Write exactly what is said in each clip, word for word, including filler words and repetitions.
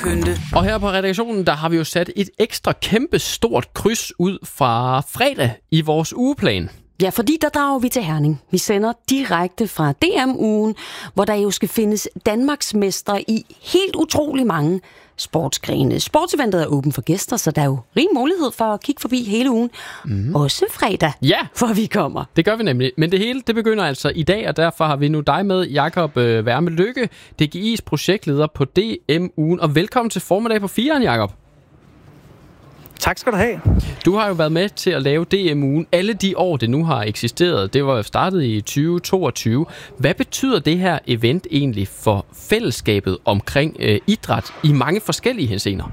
pynte. Og her på redaktionen, der har vi jo sat et ekstra kæmpe stort kryds ud fra fredag i vores ugeplan. Ja, fordi der drager vi til Herning. Vi sender direkte fra D M-ugen, hvor der jo skal findes Danmarksmestre i helt utrolig mange sportsgrene. Sportseventet er åben for gæster, så der er jo rig mulighed for at kigge forbi hele ugen. Mm. Også fredag, ja, for vi kommer. Det gør vi nemlig. Men det hele, det begynder altså i dag, og derfor har vi nu dig med, Jakob øh, Værme Lykke, D G I's projektleder på D M-ugen. Og velkommen til formiddag på firen, Jakob. Tak skal du have. Du har jo været med til at lave D M-ugen alle de år, det nu har eksisteret. Det var jo startet i tyve toogtyve. Hvad betyder det her event egentlig for fællesskabet omkring øh, idræt i mange forskellige henseender?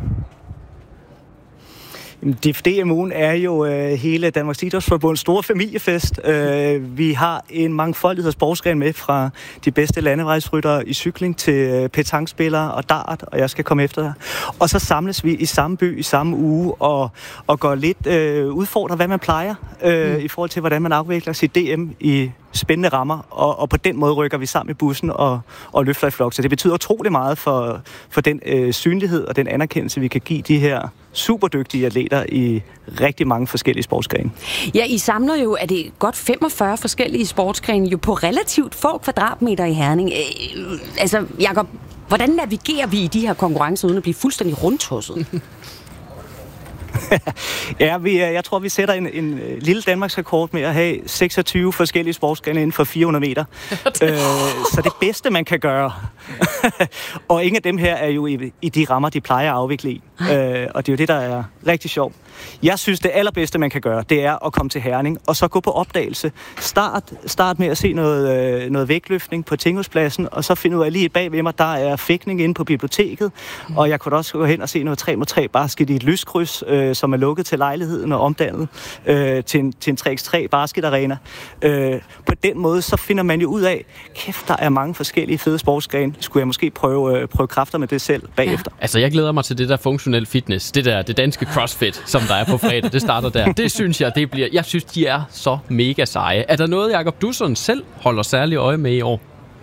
D M-ugen er jo øh, hele Danmarks Idrætsforbunds store familiefest. Øh, vi har en mangfoldighed af sportsgren med, fra de bedste landevejsryttere i cykling til øh, petanquespillere og dart, og jeg skal komme efter dig. Og så samles vi i samme by i samme uge og, og går lidt øh, udfordrer, hvad man plejer øh, mm. i forhold til, hvordan man afvikler sit D M i spændende rammer, og, og på den måde rykker vi sammen i bussen og, og løfter i flok. Så det betyder utrolig meget for, for den øh, synlighed og den anerkendelse, vi kan give de her superdygtige atleter i rigtig mange forskellige sportsgrene. Ja, I samler jo, er det godt femogfyrre forskellige sportsgrene, jo på relativt få kvadratmeter i Herning. Øh, altså, Jakob, hvordan navigerer vi i de her konkurrencer, uden at blive fuldstændig rundtosset? Ja, vi, jeg tror, vi sætter en, en lille Danmarks rekord med at have seksogtyve forskellige sportsgrene inden for fire hundrede meter. øh, så det bedste, man kan gøre. Og ingen af dem her er jo i, i de rammer, de plejer at afvikle i. Øh, og det er jo det, der er rigtig sjovt. Jeg synes, det allerbedste, man kan gøre, det er at komme til Herning og så gå på opdagelse. Start, start med at se noget, øh, noget vægtløftning på Tinghuspladsen, og så finde ud af lige bag ved mig, der er fægtning inde på biblioteket. Mm. Og jeg kunne også gå hen og se noget tre mod tre basket i et lyskryds, øh, som er lukket til lejligheden og omdannet øh, til en, til en tre på tre basketarena. Øh, på den måde, så finder man jo ud af, kæft, der er mange forskellige fede sportsgrene. Skulle jeg måske prøve, øh, prøve kræfter med det selv bagefter? Ja. Altså, jeg glæder mig til det der funktionel fitness, det der, det danske CrossFit, som der er på fredag. Det starter der. Det synes jeg, det bliver... Jeg synes, de er så mega seje. Er der noget, Jakob, du sådan selv holder særlig øje med i år?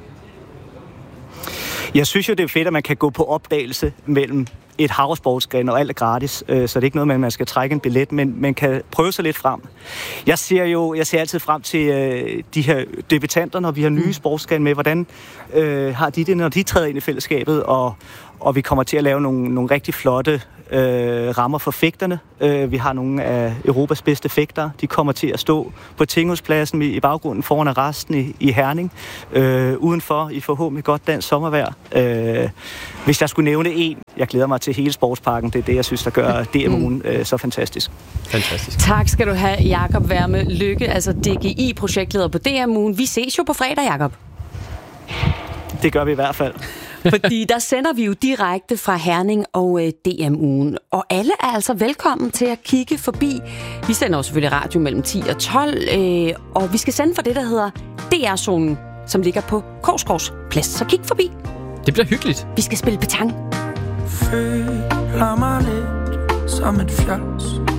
Jeg synes jo, det er fedt, at man kan gå på opdagelse mellem et hav af sportsgrene, og alt er gratis, så det er ikke noget med, at man skal trække en billet, men man kan prøve sig lidt frem. Jeg ser jo, jeg ser altid frem til øh, de her debutanter, når vi har nye sportsgrene med. Hvordan øh, har de det, når de træder ind i fællesskabet, og, og vi kommer til at lave nogle, nogle rigtig flotte øh, rammer for fægterne. Øh, vi har nogle af Europas bedste fægtere. De kommer til at stå på Tinghuspladsen i, i baggrunden foran arresten i, i Herning. Øh, udenfor i forhåbentlig godt dansk sommervejr. Øh, hvis jeg skulle nævne en, jeg glæder mig til hele sportsparken. Det er det, jeg synes, der gør D M-ugen øh, så fantastisk. Fantastisk. Tak skal du have, Jakob Værme Lykke, altså D G I-projektleder på D M-ugen. Vi ses jo på fredag, Jakob. Det gør vi i hvert fald. Fordi der sender vi jo direkte fra Herning og øh, D M-ugen. Og alle er altså velkommen til at kigge forbi. Vi sender jo selvfølgelig radio mellem ti og tolv, øh, og vi skal sende for det, der hedder D R-zonen, som ligger på Korsgaards Plads. Så kig forbi. Det bliver hyggeligt. Vi skal spille petanque. Føler mig lidt som et fjols.